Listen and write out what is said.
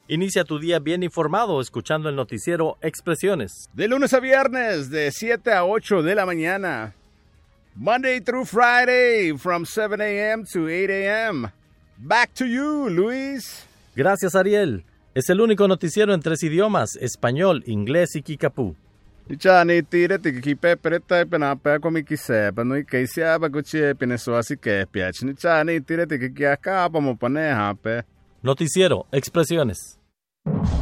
Inicia tu día bien informado escuchando el noticiero Expresiones. De lunes a viernes, de 7 a 8 de la mañana. Monday through Friday, from 7 a.m. to 8 a.m. Back to you, Luis. Gracias, Ariel. Es el único noticiero en 3 idiomas, español, inglés y kikapú. Ichani tire tikipe pereta penape komikise panui keisia baguchi pineso así que piach ni chani tire tikiaka como pone hape. Noticiero Expresiones.